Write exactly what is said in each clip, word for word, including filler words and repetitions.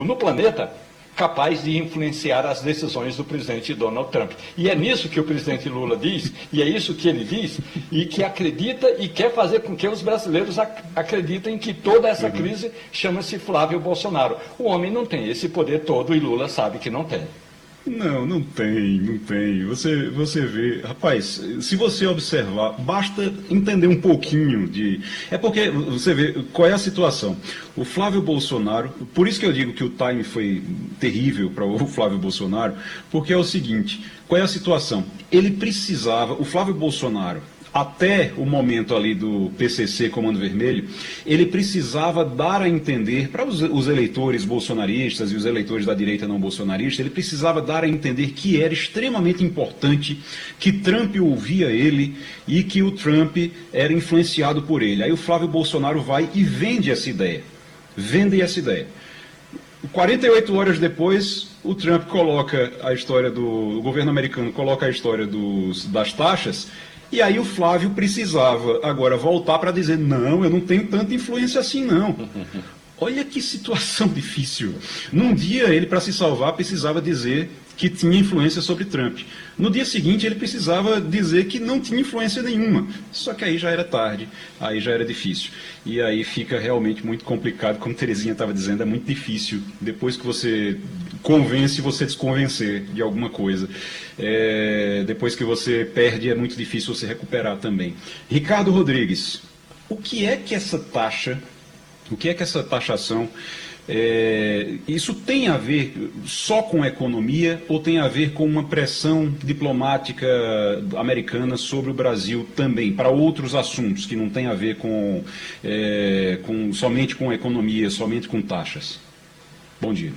no planeta capaz de influenciar as decisões do presidente Donald Trump. E é nisso que o presidente Lula diz, e é isso que ele diz, e que acredita e quer fazer com que os brasileiros ac acreditem que toda essa uhum. crise chama-se Flávio Bolsonaro. O homem não tem esse poder todo e Lula sabe que não tem. Não, não tem, não tem. Você, você vê, rapaz, se você observar, basta entender um pouquinho de... É porque você vê qual é a situação. O Flávio Bolsonaro, por isso que eu digo que o time foi terrível para o Flávio Bolsonaro, porque é o seguinte, qual é a situação? Ele precisava, o Flávio Bolsonaro, até o momento ali do P C C, Comando Vermelho, ele precisava dar a entender, para os, os eleitores bolsonaristas e os eleitores da direita não bolsonarista, ele precisava dar a entender que era extremamente importante que Trump ouvia ele e que o Trump era influenciado por ele. Aí o Flávio Bolsonaro vai e vende essa ideia. Vende essa ideia. quarenta e oito horas depois, o Trump coloca a história do... O governo americano coloca a história dos, das taxas. E aí o Flávio precisava agora voltar para dizer, não, eu não tenho tanta influência assim, não. Olha que situação difícil. Num dia, ele, para se salvar, precisava dizer que tinha influência sobre Trump. No dia seguinte, ele precisava dizer que não tinha influência nenhuma. Só que aí já era tarde, aí já era difícil. E aí fica realmente muito complicado, como Terezinha estava dizendo, é muito difícil. Depois que você convence, você desconvencer de alguma coisa. É, depois que você perde, é muito difícil você recuperar também. Ricardo Rodrigues, o que é que essa taxa, o que é que essa taxação... É, isso tem a ver só com a economia ou tem a ver com uma pressão diplomática americana sobre o Brasil também, para outros assuntos que não tem a ver com, é, com somente com a economia, somente com taxas? Bom dia.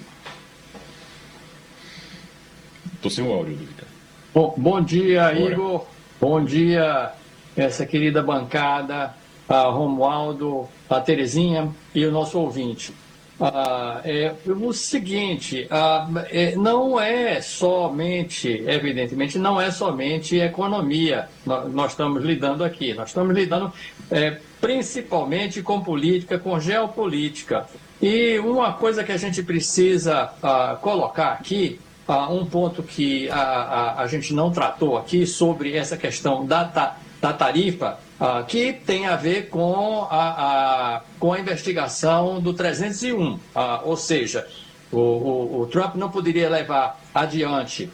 Estou sem o áudio, Ricardo. Bom, bom dia, Ora. Igor. Bom dia, essa querida bancada, a Romualdo, a Terezinha e o nosso ouvinte. Ah, é, o seguinte, ah, é, não é somente, evidentemente, não é somente economia nós, nós estamos lidando aqui, nós estamos lidando é, principalmente com política, com geopolítica. E uma coisa que a gente precisa ah, colocar aqui, ah, um ponto que a, a, a gente não tratou aqui sobre essa questão da, ta, da tarifa, Uh, que tem a ver com a, a, com a investigação do trezentos e um, uh, ou seja, o, o, o Trump não poderia levar adiante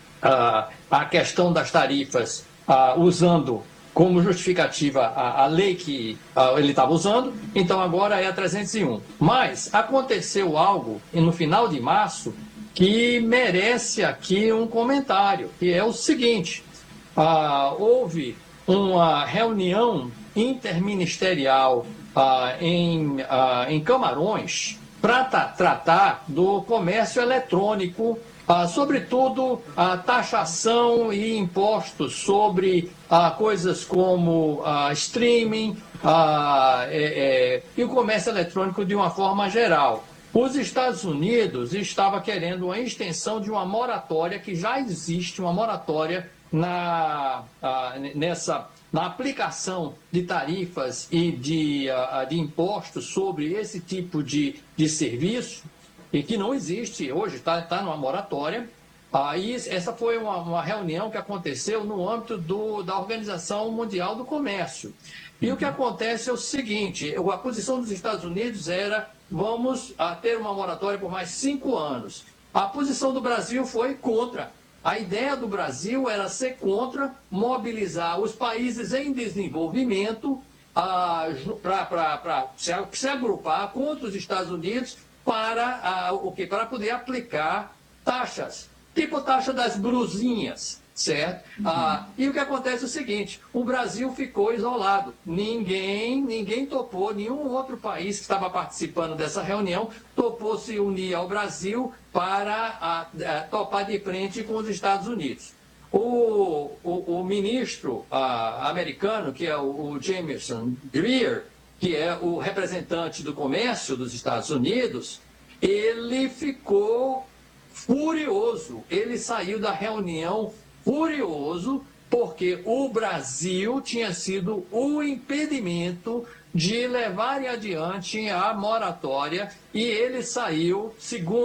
uh, a questão das tarifas uh, usando como justificativa a, a lei que uh, ele estava usando, então agora é a trezentos e um. Mas aconteceu algo no final de março que merece aqui um comentário, que é o seguinte, uh, houve uma reunião interministerial ah, em, ah, em Camarões para tratar do comércio eletrônico, ah, sobretudo a taxação e impostos sobre ah, coisas como ah, streaming ah, é, é, e o comércio eletrônico de uma forma geral. Os Estados Unidos estavam querendo uma extensão de uma moratória que já existe, uma moratória na, ah, nessa, na aplicação de tarifas e de, ah, de impostos sobre esse tipo de, de serviço, e que não existe hoje, está tá numa moratória. Ah, e essa foi uma, uma reunião que aconteceu no âmbito do, da Organização Mundial do Comércio. E o que acontece é o seguinte, a posição dos Estados Unidos era, vamos ah, ter uma moratória por mais cinco anos. A posição do Brasil foi contra. A ideia do Brasil era ser contra, mobilizar os países em desenvolvimento ah, para se, se agrupar contra os Estados Unidos para, ah, o quê? Para poder aplicar taxas, tipo taxa das brusinhas, certo? Uhum. Ah, e o que acontece é o seguinte, o Brasil ficou isolado, ninguém, ninguém topou, nenhum outro país que estava participando dessa reunião topou se unir ao Brasil para a, a, topar de frente com os Estados Unidos. O, o, o ministro a, americano, que é o, o Jameson Greer, que é o representante do comércio dos Estados Unidos, ele ficou furioso, ele saiu da reunião furioso porque o Brasil tinha sido o impedimento de levar adiante a moratória e ele saiu, segundo